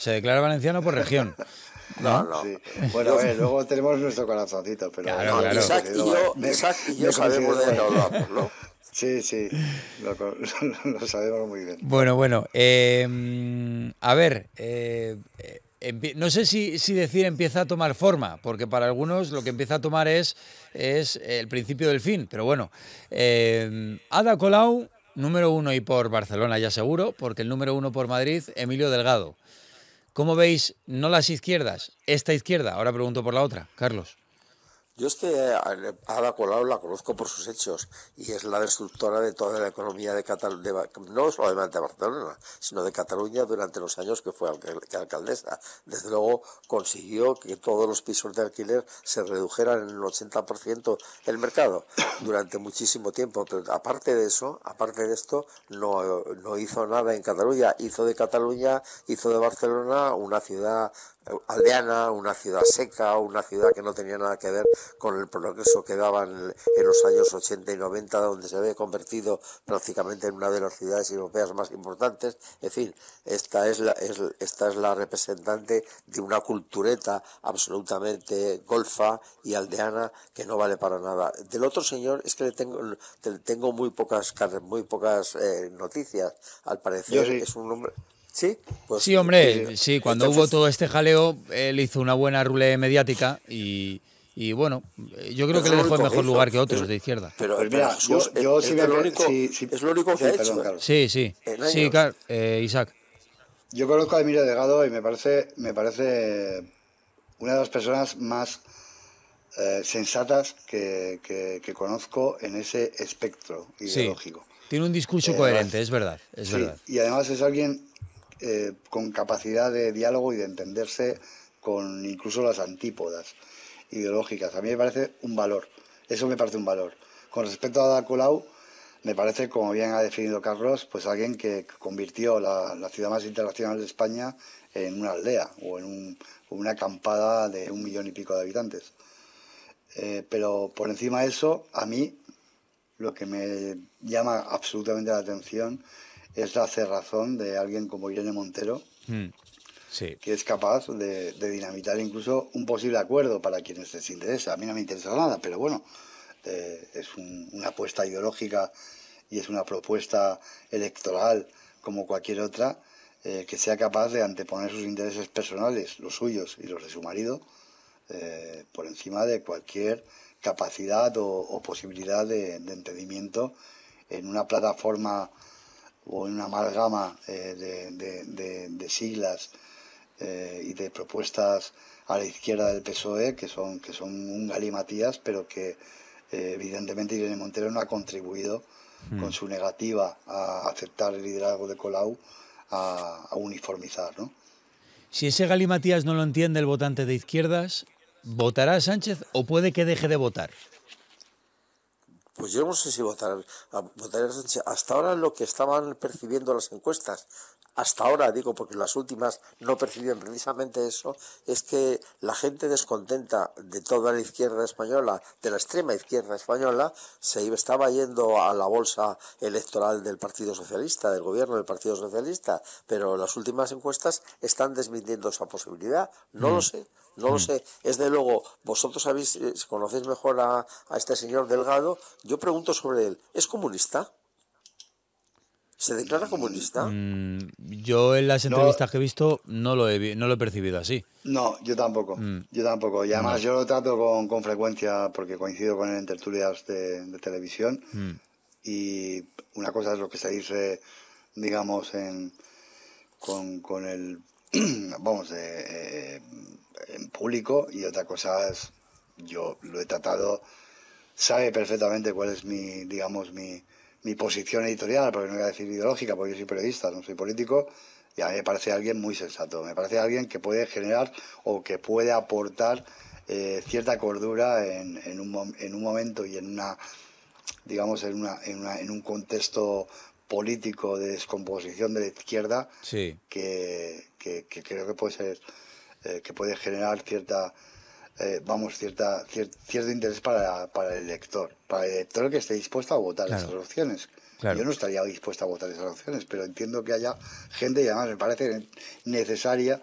Se declara valenciano por región, No, ¿no? no. Sí. Bueno, a ver, luego tenemos nuestro corazoncito, pero Claro, No, yo claro. me considero, Isaac y yo me sabemos considero de qué valenciano. hablamos, ¿no? Sí, sí, lo sabemos muy bien. Bueno. A ver, no sé si decir empieza a tomar forma, porque para algunos lo que empieza a tomar es el principio del fin, pero bueno. Ada Colau, número uno y por Barcelona ya seguro, porque el número uno por Madrid, Emilio Delgado. ¿Cómo veis, no las izquierdas, esta izquierda? Ahora pregunto por la otra, Carlos. Yo es que a Ada Colau la conozco por sus hechos y es la destructora de toda la economía de Cataluña, no solamente de Barcelona, sino de Cataluña durante los años que fue alcaldesa. Desde luego consiguió que todos los pisos de alquiler se redujeran en un 80% el mercado durante muchísimo tiempo, pero aparte de eso, aparte de esto, no hizo nada en Cataluña, hizo de Barcelona una ciudad aldeana, una ciudad seca, una ciudad que no tenía nada que ver con el progreso que daban en los años 80 y 90, donde se había convertido prácticamente en una de las ciudades europeas más importantes. En fin, esta es la representante de una cultureta absolutamente golfa y aldeana que no vale para nada. Del otro señor es que le tengo muy pocas noticias. Al Yo parecer sí, es un hombre... ¿Sí? Pues Sí, sí, sí. hombre, sí, cuando hubo entonces... todo este jaleo, él hizo una buena rulé mediática y bueno, yo creo Pero que es le lo dejó en único que mejor hizo. lugar que otros de izquierda. Pues Pero mira, Jesús, yo sí único, sí, es lo único que sí, ha perdón, hecho, Carlos. Sí, en sí, años. Isaac. Yo conozco a Emilio Delgado y me parece una de las personas más sensatas que conozco en ese espectro Sí, ideológico. tiene un discurso Además, coherente, es sí, verdad. y además es alguien con capacidad de diálogo y de entenderse con incluso las antípodas ideológicas. A mí me parece un valor, eso me parece un valor. Con respecto a Ada Colau, me parece, como bien ha definido Carlos, pues alguien que convirtió la ciudad más internacional de España en una aldea o en una acampada de 1 millón y pico de habitantes. Pero por encima de eso, a mí lo que me llama absolutamente la atención es la cerrazón de alguien como Irene Montero, Mm, sí. que es capaz de dinamitar incluso un posible acuerdo para quienes les interesa. A mí no me interesa nada, pero bueno, es una apuesta ideológica y es una propuesta electoral como cualquier otra, que sea capaz de anteponer sus intereses personales, los suyos y los de su marido, por encima de cualquier capacidad o posibilidad de entendimiento en una plataforma o en una amalgama de siglas y de propuestas a la izquierda del PSOE que son un galimatías, pero que evidentemente Irene Montero no ha contribuido con Mm. su negativa a aceptar el liderazgo de Colau a uniformizar, ¿no? Si ese galimatías no lo entiende el votante de izquierdas, ¿votará a Sánchez o puede que deje de votar? Pues yo no sé si votar a Sánchez. Hasta ahora lo que estaban percibiendo las encuestas, hasta ahora digo porque las últimas no percibían precisamente eso, es que la gente descontenta de toda la izquierda española, de la extrema izquierda española, estaba yendo a la bolsa electoral del Partido Socialista, del gobierno del Partido Socialista, pero las últimas encuestas están desmintiendo esa posibilidad. No lo Mm, sé. No lo mm. sé, es de luego, vosotros conocéis mejor a este señor Delgado. Yo pregunto sobre él, ¿es comunista? ¿Se declara comunista? Yo en las No, entrevistas que he visto no lo he percibido así. no, yo tampoco. Mm, Yo tampoco. Y además no. yo lo trato con frecuencia porque coincido con él en tertulias de televisión. Mm, Y una cosa es lo que se dice, digamos, con el, vamos, en público, y otra cosa es, yo lo he tratado, sabe perfectamente cuál es mi posición editorial, porque no voy a decir ideológica, porque yo soy periodista, no soy político, y a mí me parece alguien muy sensato, me parece alguien que puede generar o que puede aportar cierta cordura en un momento y digamos, en un contexto político de descomposición de la izquierda sí. que creo que puede ser, que puede generar cierto interés para el elector que esté dispuesto a votar esas Claro, opciones. Yo claro. no estaría dispuesto a votar esas opciones, pero entiendo que haya gente, y además me parece necesaria